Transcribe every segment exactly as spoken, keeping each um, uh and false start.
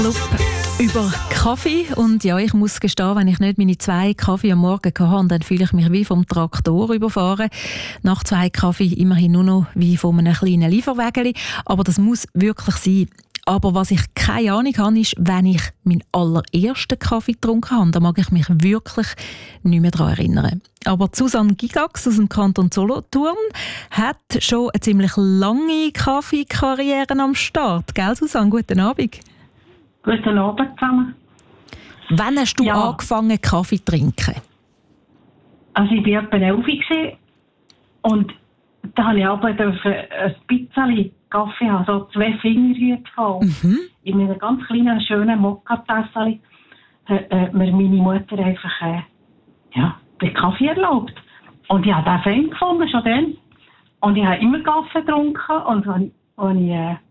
Über Kaffee. Und ja, ich muss gestehen, wenn ich nicht meine zwei Kaffee am Morgen hatte, dann fühle ich mich wie vom Traktor überfahren. Nach zwei Kaffee immerhin nur noch wie von einem kleinen Lieferwägeli. Aber das muss wirklich sein. Aber was ich keine Ahnung habe, ist, wenn ich meinen allerersten Kaffee getrunken habe, da mag ich mich wirklich nicht mehr daran erinnern. Aber Susanne Gigax aus dem Kanton Solothurn hat schon eine ziemlich lange Kaffeekarriere am Start. Gell, Susanne? Guten Abend. Guten Abend zusammen. Wann hast du ja. angefangen, Kaffee zu trinken? Also ich war etwa elf und da habe ich aber ein bisschen Kaffee haben, so zwei Finger voll. Mhm. In einem ganz kleinen, schönen Mokka-Tasse hat äh, mir meine Mutter einfach äh, ja, den Kaffee erlaubt. Und ich habe den fein gefunden, schon dann. Und ich habe immer Kaffee getrunken. Und wenn, wenn ich, äh,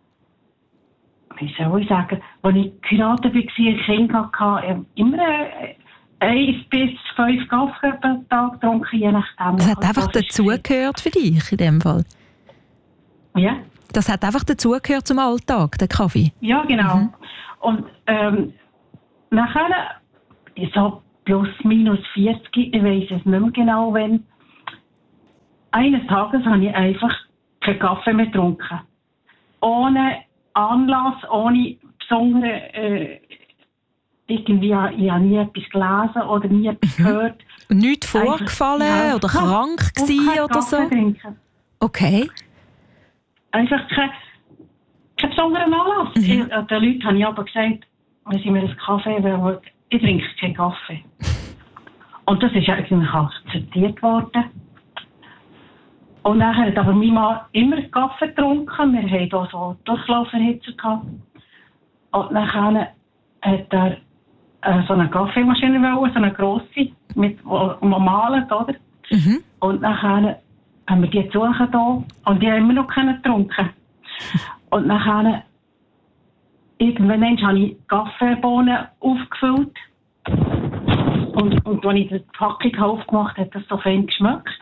wie soll ich sagen, als ich geheiratet war, ein Kind hatte, ich habe immer äh, eins bis fünf Kaffee pro Tag getrunken, je nachdem. Das hat einfach dazugehört für dich in dem Fall? Ja. Das hat einfach dazugehört zum Alltag, der Kaffee? Ja, genau. Mhm. Und ähm, nachher, so plus minus vierzig, ich weiss es nicht mehr genau, wenn, eines Tages habe ich einfach keinen Kaffee mehr getrunken. Ohne Anlass, ohne besondere, äh, irgendwie, ich habe nie etwas gelesen oder nie etwas mhm. gehört. Nichts vorgefallen ja, oder krank gewesen oder so? Trinken. Okay. Einfach kein, kein besonderer Anlass. Mhm. Ich, den Leuten habe ich aber gesagt, wenn sie mir einen Kaffee wollen, ich trinke keinen Kaffee. Und das ist eigentlich akzeptiert worden. Und dann hat aber mein Mann immer Kaffee getrunken. Wir hatten auch so Durchlauferhitzer gehabt. Und dann hat er äh, so eine Kaffeemaschine wollen, so eine grosse, mit normalen, oder? Mhm. Und dann haben wir die gesucht hier und die haben immer noch keinen getrunken. Und dann irgendwann habe ich Kaffeebohnen aufgefüllt. Und, und als ich die Packung aufgemacht habe, hat das so fein geschmeckt.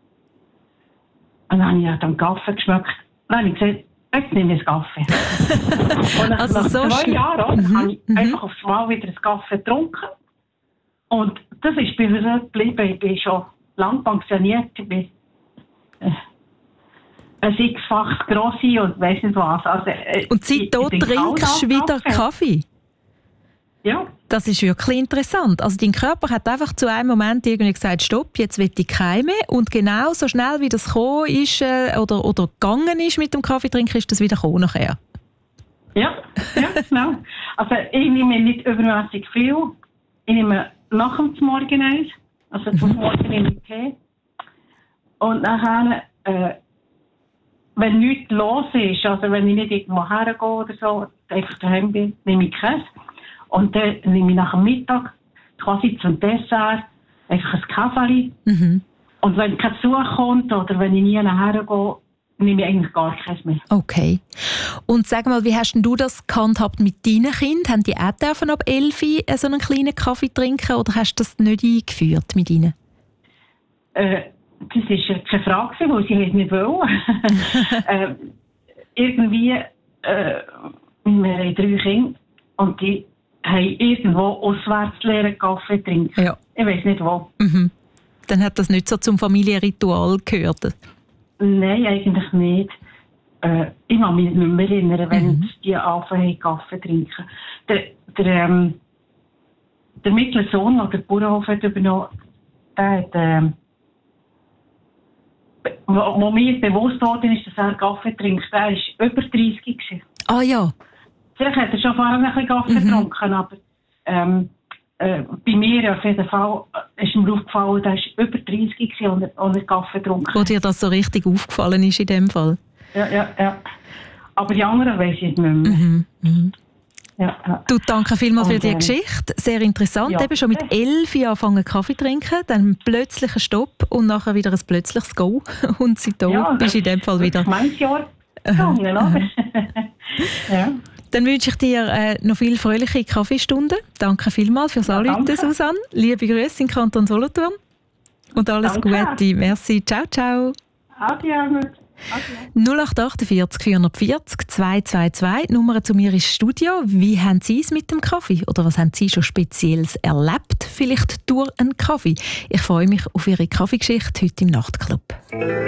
Und dann habe ich dann Kaffee geschmeckt. Dann habe ich gesagt, jetzt nehme ich einen Kaffee. Und nach, also nach so zwei Jahren mhm. habe ich mhm. einfach aufs Mal wieder einen Kaffee getrunken. Und das ist bei mir geblieben. Ich bin schon lang pensioniert. Ich bin äh, ein sechsfaches Grossi und weiss nicht was. Also, äh, und seitdem trinkst du wieder Kaffee? Kaffee? Ja. Das ist wirklich interessant. Also dein Körper hat einfach zu einem Moment irgendwie gesagt, stopp, jetzt will ich keinen mehr. Und genau so schnell, wie das gekommen ist äh, oder, oder gegangen ist mit dem Kaffeetrinken, ist das wieder gekommen nachher. Ja, ja, genau. Also ich nehme nicht übermäßig viel. Ich nehme nach dem Morgen eins. Also zum mhm. Morgen nehme ich Tee. Und nachher, äh, wenn nichts los ist, also wenn ich nicht irgendwo hergehe oder so, einfach daheim bin, nehme ich Käse. Und dann nehme ich nach dem Mittag quasi zum Dessert einfach ein Kaffee. Mhm. Und wenn kein Besuch kommt oder wenn ich nie nachher gehe, nehme ich eigentlich gar keins mehr. Okay. Und sag mal, wie hast denn du das gehandhabt mit deinen Kindern? Haben die auch dürfen ab elf so einen kleinen Kaffee trinken oder hast du das nicht eingeführt mit ihnen? Äh, das war keine Frage, weil sie es nicht wollen. äh, irgendwie, äh, wir haben drei Kinder und die haben irgendwo auswärts lernen Kaffee trinken. Ja. Ich weiss nicht wo. Mhm. Dann hat das nicht so zum Familienritual gehört? Nein, eigentlich nicht. Äh, ich kann mich nicht mehr erinnern, wenn mhm. die anfangen Kaffee trinken. Der, der, ähm, der mittlere Sohn, der den Bauernhof hat übernommen, der hat, ähm, wo, wo mir bewusst worden ist, dass er Kaffee trinkt, der war über dreißig gewesen. Ah ja. Vielleicht hat er schon vorher ein bisschen Kaffee mhm. getrunken, aber ähm, äh, bei mir auf jeden Fall ist mir aufgefallen, der war über dreißig gewesen und er, und er Kaffee getrunken. Wo dir das so richtig aufgefallen ist in dem Fall? Ja, ja, ja. Aber die anderen weiss ich nicht mehr. Mhm. Mhm. Ja, ja. Du, danke vielmals und, für die ähm, Geschichte. Sehr interessant. Ja. Eben schon mit elf anfangen Kaffee trinken, dann plötzlich ein Stopp und nachher wieder ein plötzliches Go. Und seitdem ja, bist du in dem Fall wieder... Das ist mein Jahr gegangen, oder? Ja. Dann wünsche ich dir äh, noch viele fröhliche Kaffeestunden. Danke vielmals fürs Ja, Anrufen, danke. Susanne. Liebe Grüße in Kanton Solothurn. Und alles Danke. Gute. Merci. Ciao, ciao. Adieu. Okay. null acht vierundachtzig vierhundertvierzig zweihundertzweiundzwanzig, Nummer zu mir ins Studio. Wie haben Sie es mit dem Kaffee? Oder was haben Sie schon Spezielles erlebt? Vielleicht durch einen Kaffee. Ich freue mich auf Ihre Kaffeegeschichte heute im Nachtclub.